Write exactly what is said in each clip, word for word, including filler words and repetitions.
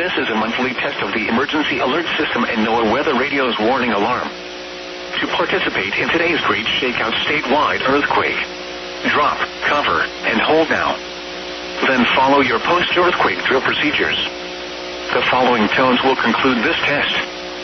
This is a monthly test of the emergency alert system and NOAA Weather Radio's warning alarm. To participate in today's great shakeout statewide earthquake, drop, cover, and hold now. Then follow your post-earthquake drill procedures. The following tones will conclude this test.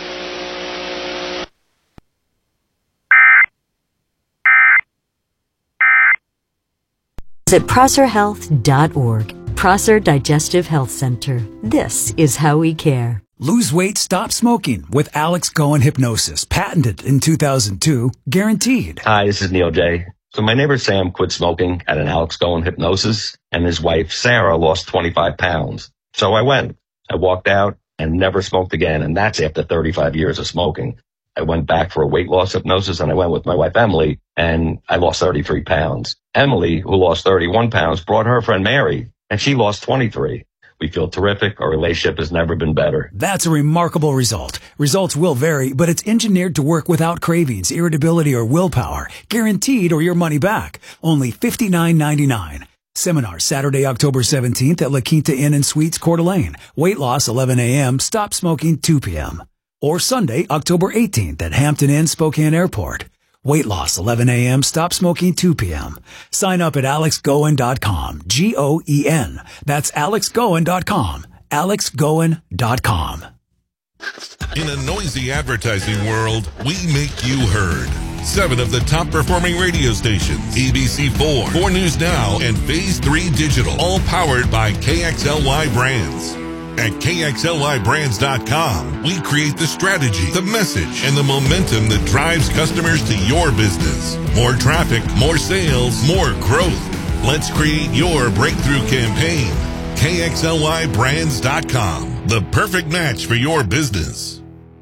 Visit Prosser Health dot org. Prosser Digestive Health Center. This is how we care. Lose weight, stop smoking with Alex Goen Hypnosis. Patented in two thousand two. Guaranteed. Hi, this is Neil J. So my neighbor Sam quit smoking at an Alex Goen Hypnosis, and his wife Sarah lost twenty-five pounds. So I went. I walked out and never smoked again, and that's after thirty-five years of smoking. I went back for a weight loss hypnosis, and I went with my wife Emily, and I lost thirty-three pounds. Emily, who lost thirty-one pounds, brought her friend Mary, and she lost twenty-three. We feel terrific. Our relationship has never been better. That's a remarkable result. Results will vary, but it's engineered to work without cravings, irritability, or willpower. Guaranteed or your money back. Only fifty-nine ninety-nine. Seminar Saturday, October seventeenth at La Quinta Inn and Suites, Coeur d'Alene. Weight loss eleven a.m., stop smoking two p.m. Or Sunday, October eighteenth at Hampton Inn, Spokane Airport. Weight loss eleven a.m., stop smoking two p.m. Sign up at alex goen dot com. G O E N. That's alex goen dot com. alex goen dot com. In a noisy advertising world, we make you heard. Seven of the top performing radio stations, A B C four, four News Now, and Phase three Digital, all powered by K X L Y Brands. At K X L Y brands dot com, we create the strategy, the message, and the momentum that drives customers to your business. More traffic, more sales, more growth. Let's create your breakthrough campaign. K X L Y brands dot com, the perfect match for your business.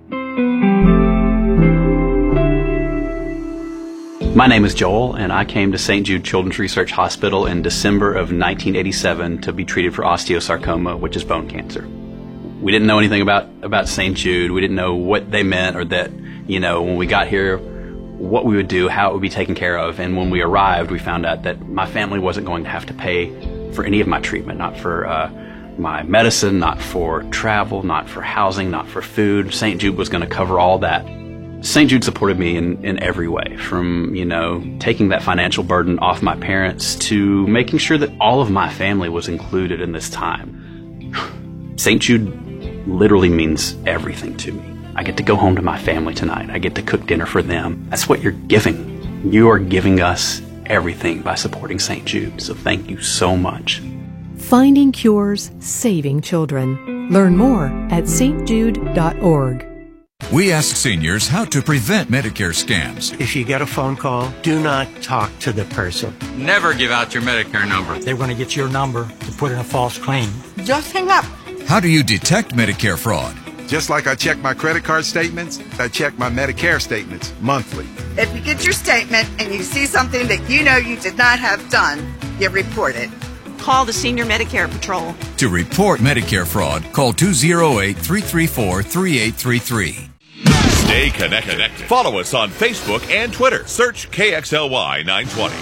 My name is Joel, and I came to Saint Jude Children's Research Hospital in December of nineteen eighty-seven to be treated for osteosarcoma, which is bone cancer. We didn't know anything about, about Saint Jude. We didn't know what they meant, or that, you know, when we got here, what we would do, how it would be taken care of. And when we arrived, we found out that my family wasn't going to have to pay for any of my treatment, not for uh, my medicine, not for travel, not for housing, not for food. Saint Jude was going to cover all that. Saint Jude supported me in, in every way, from, you know, taking that financial burden off my parents to making sure that all of my family was included in this time. Saint Jude literally means everything to me. I get to go home to my family tonight. I get to cook dinner for them. That's what you're giving. You are giving us everything by supporting Saint Jude. So thank you so much. Finding cures, saving children. Learn more at st jude dot org. We ask seniors how to prevent Medicare scams. If you get a phone call, do not talk to the person. Never give out your Medicare number. They're going to get your number to put in a false claim. Just hang up. How do you detect Medicare fraud? Just like I check my credit card statements, I check my Medicare statements monthly. If you get your statement and you see something that you know you did not have done, you report it. Call the Senior Medicare Patrol. To report Medicare fraud, call two oh eight, three three four, three eight three three. Stay connected. Follow us on Facebook and Twitter. Search K X L Y nine twenty.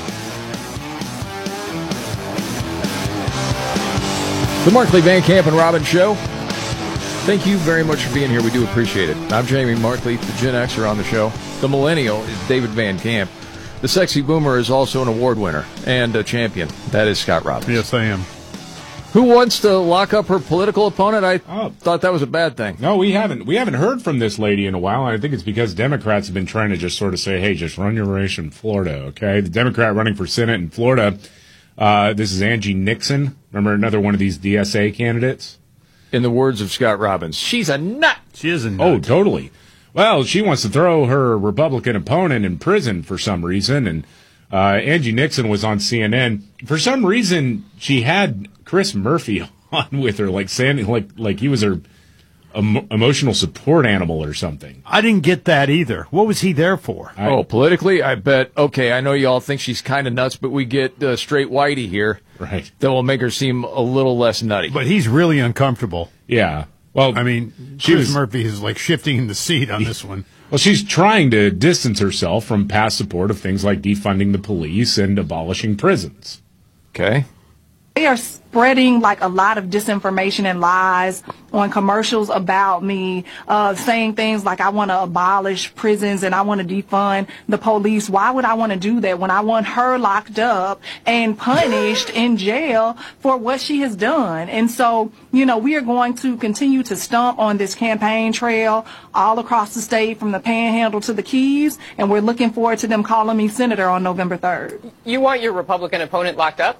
The Markley, Van Camp, and Robbins Show. Thank you very much for being here. We do appreciate it. I'm Jamie Markley, the Gen Xer on the show. The Millennial is David Van Camp. The Sexy Boomer is also an award winner and a champion. That is Scott Robbins. Yes, I am. Who wants to lock up her political opponent? I oh. thought that was a bad thing. No, we haven't. We haven't heard from this lady in a while. I think it's because Democrats have been trying to just sort of say, hey, just run your race in Florida, okay? The Democrat running for Senate in Florida, uh, this is Angie Nixon. Remember another one of these D S A candidates? In the words of Scott Robbins, she's a nut. She is a nut. Oh, totally. Well, she wants to throw her Republican opponent in prison for some reason, and uh, Angie Nixon was on C N N. For some reason, she had Chris Murphy on with her, like saying like like he was her em- emotional support animal or something. I didn't get that either. What was he there for? I, oh, politically, I bet. Okay, I know y'all think she's kind of nuts, but we get uh, straight whitey here. Right. That will make her seem a little less nutty. But he's really uncomfortable. Yeah. Well, I mean, she Chris was, Murphy is like shifting in the seat on this one. Well, she's trying to distance herself from past support of things like defunding the police and abolishing prisons. Okay. They are spreading like a lot of disinformation and lies on commercials about me, uh, saying things like I want to abolish prisons and I want to defund the police. Why would I want to do that when I want her locked up and punished in jail for what she has done? And so, you know, we are going to continue to stomp on this campaign trail all across the state from the Panhandle to the Keys, and we're looking forward to them calling me senator on November third. You want your Republican opponent locked up?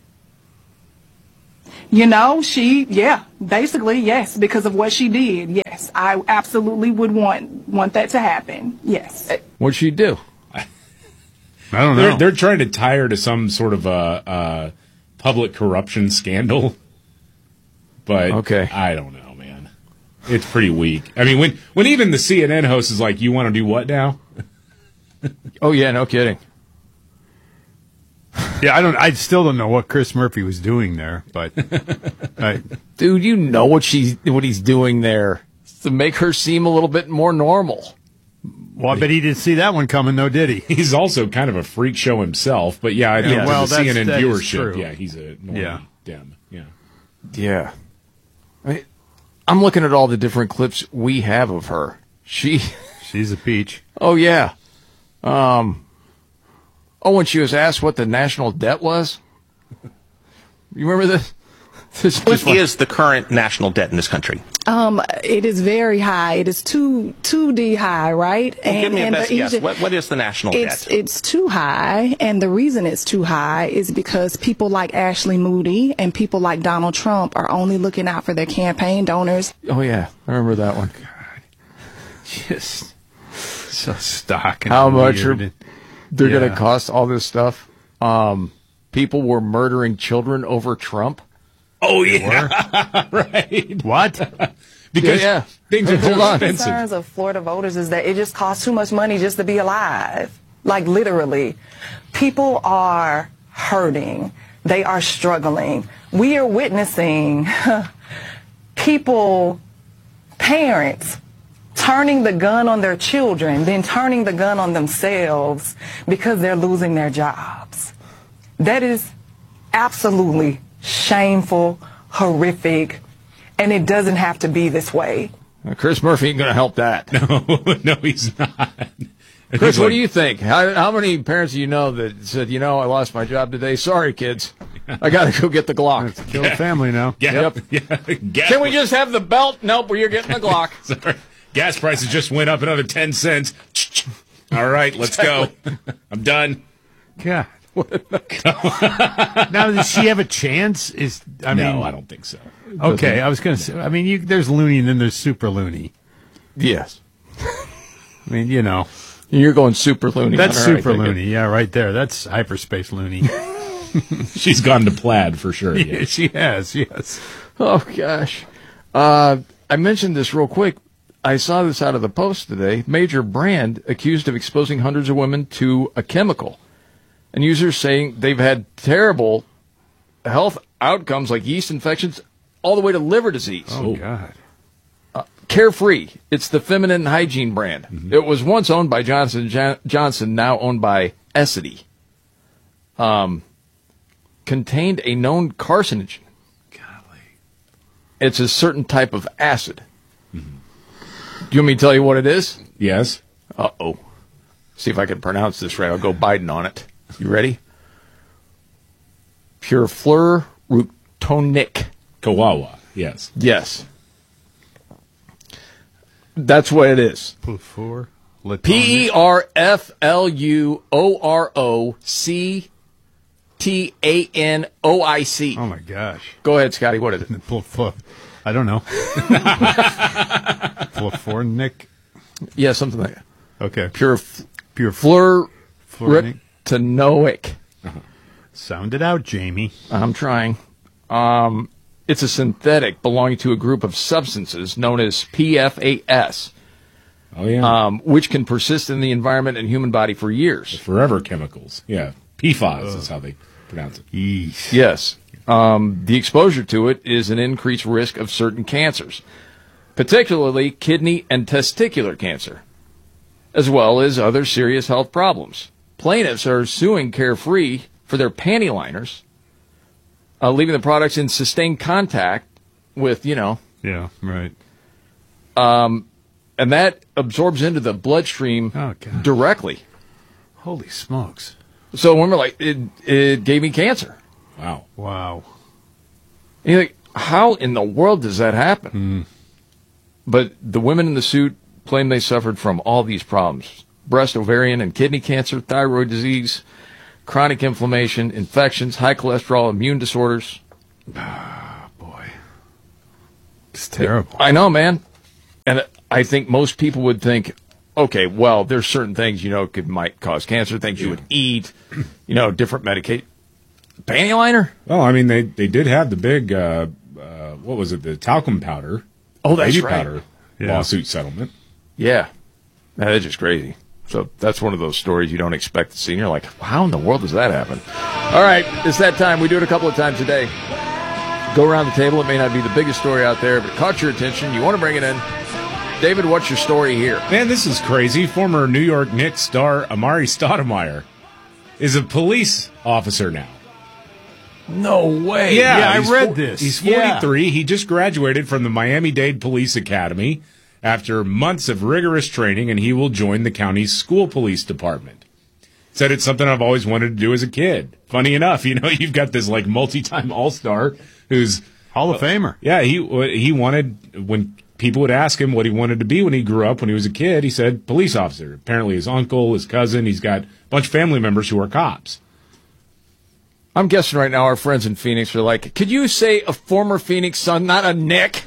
You know, she, yeah, basically, yes, because of what she did. Yes, I absolutely would want want that to happen. Yes. What'd she do? I don't know. They're, they're trying to tie her to some sort of a, a public corruption scandal. But okay. I don't know, man. It's pretty weak. I mean, when, when even the C N N host is like, you want to do what now? Oh, yeah, no kidding. Yeah, I don't. I still don't know what Chris Murphy was doing there, but I, dude, you know what she's what he's doing there to make her seem a little bit more normal. Well, I bet he didn't see that one coming, though, did he? He's also kind of a freak show himself, but yeah, I think yeah, to well, the C N N that is viewership, true. yeah, he's a normie Yeah. dem. Yeah, Yeah. I mean, I'm looking at all the different clips we have of her. She, she's a peach. Oh yeah. Um. Oh, when she was asked what the national debt was, you remember this? this What is the current national debt in this country? Um, it is very high. It is two two D high, right? Well, give me a and best the guess. Egypt- What, what is the national It's debt? it's too high, and the reason it's too high is because people like Ashley Moody and people like Donald Trump are only looking out for their campaign donors. Oh yeah, I remember that one. God, just so stock. And How much weird. are they're Yeah. going to cost all this stuff? Um, people were murdering children over Trump. Oh yeah, right. What? Because yeah, yeah. things are Hold too on. expensive. Concerns of Florida voters is that it just costs too much money just to be alive. Like literally, people are hurting. They are struggling. We are witnessing people, parents, turning the gun on their children, then turning the gun on themselves because they're losing their jobs. That is absolutely shameful, horrific, and it doesn't have to be this way. Now, Chris Murphy ain't going to help that. No, no, he's not. Chris, what do you think? How, how many parents do you know that said, you know, I lost my job today. Sorry, kids. I got to go get the Glock. Kill a family now. Yep. Yeah. Gas Can we just have the belt? Nope, well, you're getting the Glock. Sorry. Gas prices just went up another ten cents. All right, let's go. I'm done. God. Now, does she have a chance? Is I no, mean, I don't think so. Okay, I was going to say. I mean, you, there's loony and then there's super loony. Yes. I mean, you know, you're going super loony. That's on her, super I think. loony. Yeah, right there. That's hyperspace loony. She's gone to plaid for sure. Yeah, Yes. she has. Yes. Oh gosh. Uh, I mentioned this real quick. I saw this out of the Post today. Major brand accused of exposing hundreds of women to a chemical. And users saying they've had terrible health outcomes like yeast infections all the way to liver disease. Oh, God. Uh, Carefree. It's the feminine hygiene brand. Mm-hmm. It was once owned by Johnson J- Johnson, now owned by Essity. Um, contained a known carcinogen. Golly. It's a certain type of acid. Mm-hmm. Do you want me to tell you what it is? Yes. Uh-oh. See if I can pronounce this right. I'll go Biden on it. You ready? Perfluorutonic. Kawawa. Yes. Yes. That's what it is. Perfluor. P E R F L U O R O C T A N O I C. Oh, my gosh. Go ahead, Scotty. What is it? I don't know. Perfluornic. Yeah, something like that. Okay. Pure, Pure fluorutanoic. Uh-huh. Sound it out, Jamie. I'm trying. Um, it's a synthetic belonging to a group of substances known as P F A S. Oh, yeah. Um, which can persist in the environment and human body for years. The forever chemicals. Yeah. P F A S is how they pronounce it. Yeesh. Yes. Um, the exposure to it is an increased risk of certain cancers, particularly kidney and testicular cancer, as well as other serious health problems. Plaintiffs are suing Carefree for their panty liners, uh, leaving the products in sustained contact with, you know. Yeah, right. Um, and that absorbs into the bloodstream oh, God. directly. Holy smokes. So when we're like, it, it gave me cancer. Wow. Wow. And you're like, how in the world does that happen? Mm. But the women in the suit claim they suffered from all these problems. Breast, ovarian, and kidney cancer, thyroid disease, chronic inflammation, infections, high cholesterol, immune disorders. Ah, boy. It's terrible. I know, man. And I think most people would think, okay, well, there's certain things, you know, could might cause cancer, things you would eat, you know, different medication. Panty liner? Well, I mean, they, they did have the big, uh, uh, what was it, the talcum powder. Oh, that's baby right. powder Yeah. lawsuit settlement. Yeah. That's just crazy. So that's one of those stories you don't expect to see. And you're like, how in the world does that happen? All right, it's that time. We do it a couple of times a day. Go around the table. It may not be the biggest story out there, but it caught your attention. You want to bring it in. David, what's your story here? Man, this is crazy. Former New York Knicks star Amari Stoudemire is a police officer now. No way. Yeah, Yeah, I he's read for- this. He's Yeah. forty-three. He just graduated from the Miami-Dade Police Academy after months of rigorous training, and he will join the county's school police department. Said it's something I've always wanted to do as a kid. Funny enough, you know, you've got this like multi-time All-Star who's Hall of Famer. Yeah, he he wanted, when people would ask him what he wanted to be when he grew up, when he was a kid, he said police officer. Apparently his uncle, his cousin, he's got a bunch of family members who are cops. I'm guessing right now our friends in Phoenix are like, could you say a former Phoenix Sun, not a Nick?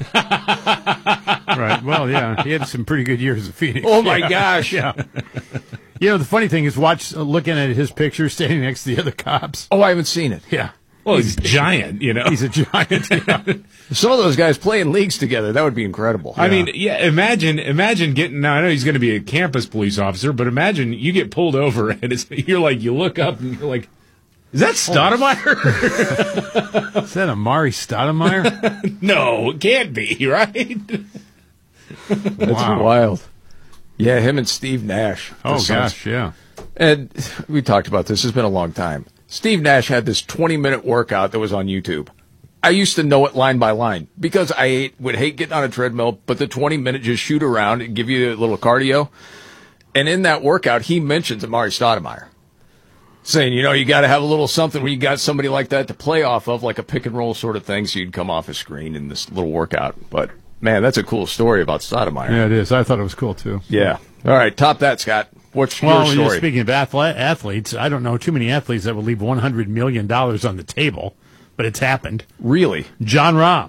Right. Well, yeah, he had some pretty good years at Phoenix. Oh, my Yeah. gosh. Yeah. You know, the funny thing is, watch uh, looking at his picture standing next to the other cops. Oh, I haven't seen it. Yeah. Well, he's giant, you know. He's a giant. Yeah. Some of those guys play in leagues together. That would be incredible. I mean, yeah, imagine imagine getting, now I know he's going to be a campus police officer, but imagine you get pulled over and it's, you're like, you look up and you're like, is that Stoudemire? Is that Amari Stoudemire? No, it can't be, right? That's Wow. wild. Yeah, him and Steve Nash. Oh, The Suns. gosh, yeah. And we talked about this. It's been a long time. Steve Nash had this twenty-minute workout that was on YouTube. I used to know it line by line because I hate, would hate getting on a treadmill, but the twenty-minute just shoot around and give you a little cardio. And in that workout, he mentions Amari Stoudemire, saying, you know, you got to have a little something when you got somebody like that to play off of, like a pick and roll sort of thing, so you'd come off a screen in this little workout. But, man, that's a cool story about Stoudemire. Yeah, it is. I thought it was cool, too. Yeah. All right, top that, Scott. What's Well, your you know, story? speaking of athle- athletes, I don't know too many athletes that would leave one hundred million dollars on the table, but it's happened. Really? John Rahm.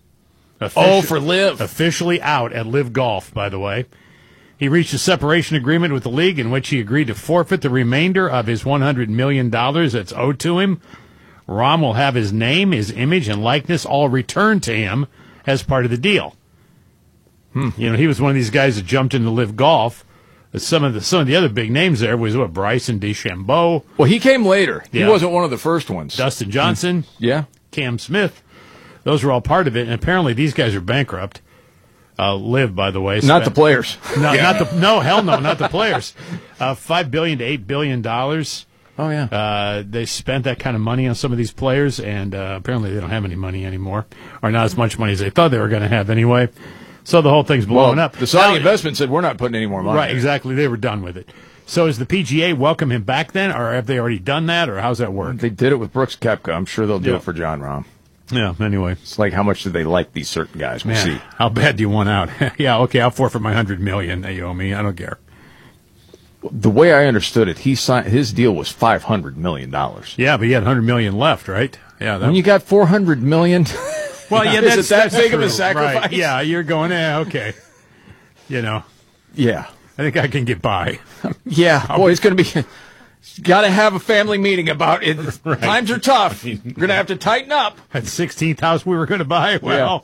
Oh, for Live. Officially out at Live Golf, by the way. He reached a separation agreement with the league in which he agreed to forfeit the remainder of his one hundred million dollars that's owed to him. Rahm will have his name, his image, and likeness all returned to him as part of the deal. Hmm. You know, he was one of these guys that jumped into Live Golf. Some of the some of the other big names there was what, Bryson DeChambeau. Well, he came later. Yeah. He wasn't one of the first ones. Dustin Johnson. Yeah. Cam Smith. Those were all part of it, and apparently these guys are bankrupt. Uh, Live, by the way. Not the players. No, Yeah. not the no, hell no, not the players. Uh, Five billion to eight billion dollars. Oh yeah. Uh, they spent that kind of money on some of these players, and uh, apparently they don't have any money anymore, or not as much money as they thought they were going to have anyway. So the whole thing's blowing Well, up. The Saudi Now- investment said we're not putting any more money. Right, exactly. They were done with it. So is the P G A welcome him back then, or have they already done that, or how's that work? They did it with Brooks Koepka. I'm sure they'll do Yeah. it for John Rahm. Yeah. Anyway, it's like how much do they like these certain guys? We'll Man, see. how bad do you want out? Yeah, okay, I'll forfeit my hundred million that you owe me. I don't care. The way I understood it, he signed his deal was five hundred million dollars. Yeah, but he had hundred million left, right? Yeah. That, When you got four hundred million, well, yeah, is that's it that that's big of a true. sacrifice? Right. Yeah, you're going. Eh, okay. You know, Yeah, I think I can get by. yeah. Boy, it's going to be. Got to have a family meeting about it. Right. Times are tough. We're going to have to tighten up. That sixteenth house we were going to buy. Well,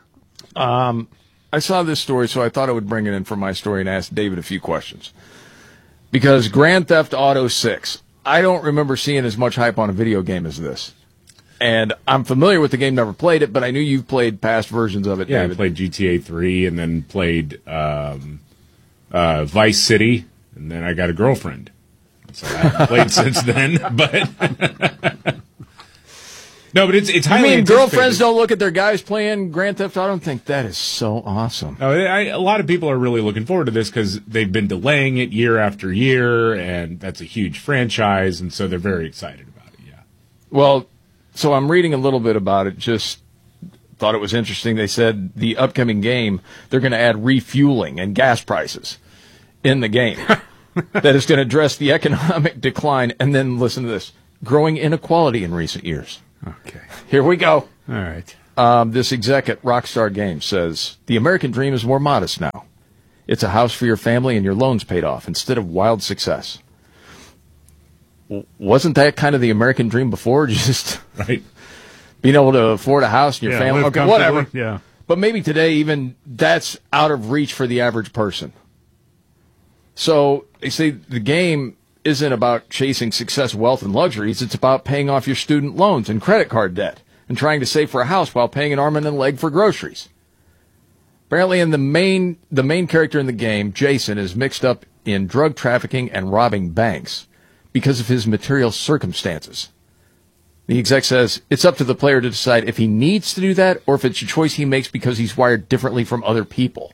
Um, I saw this story, so I thought I would bring it in for my story and ask David a few questions. Because Grand Theft Auto six, I don't remember seeing as much hype on a video game as this. And I'm familiar with the game, never played it, but I knew you've played past versions of it, Yeah, David. I played G T A three and then played um, uh, Vice City, and then I got a girlfriend. So I haven't played since then, but No, but it's it's I highly mean, anticipated. girlfriends don't look at their guys playing Grand Theft Auto and think that is so awesome. No, I, a lot of people are really looking forward to this because they've been delaying it year after year, and that's a huge franchise, and so they're very excited about it. Yeah. Well, so I'm reading a little bit about it. Just thought it was interesting. They said the upcoming game, they're going to add refueling and gas prices in the game. That is going to address the economic decline, and then listen to this, growing inequality in recent years. Okay. Here we go. All right. Um, this exec at Rockstar Games says, the American dream is more modest now. It's a house for your family and your loans paid off instead of wild success. W- wasn't that kind of the American dream before? Just right. being able to afford a house and your Yeah, family? live Okay, whatever. comfortably, yeah. But maybe today even that's out of reach for the average person. So they say the game isn't about chasing success, wealth, and luxuries. It's about paying off your student loans and credit card debt and trying to save for a house while paying an arm and a leg for groceries. Apparently, in the main the main character in the game, Jason, is mixed up in drug trafficking and robbing banks because of his material circumstances. The exec says it's up to the player to decide if he needs to do that or if it's a choice he makes because he's wired differently from other people.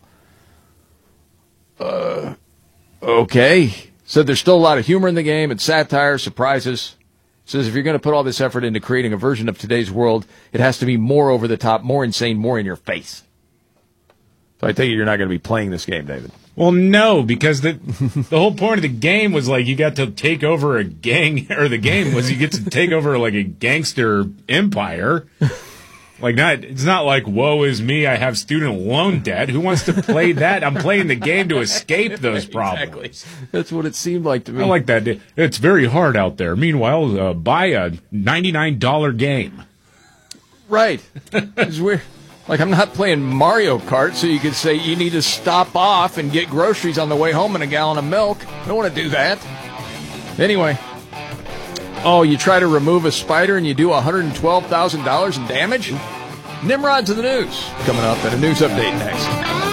Uh, okay. Said there's still a lot of humor in the game and satire, surprises. Says if you're going to put all this effort into creating a version of today's world, it has to be more over the top, more insane, more in your face. So I take it you're not going to be playing this game, David. Well, no, because the the whole point of the game was like you got to take over a gang, or the game was you get to take over like a gangster empire. Like not, it's not like woe is me, I have student loan debt. Who wants to play that? I'm playing the game to escape those problems. Exactly. That's what it seemed like to me. I like that. It's very hard out there. Meanwhile, uh, buy a ninety-nine dollars game. Right. It's weird. Like, I'm not playing Mario Kart, so you could say you need to stop off and get groceries on the way home and a gallon of milk. I don't want to do that. Anyway. Oh, you try to remove a spider and you do one hundred twelve thousand dollars in damage? Nimrod's in the news. Coming up at a news update next.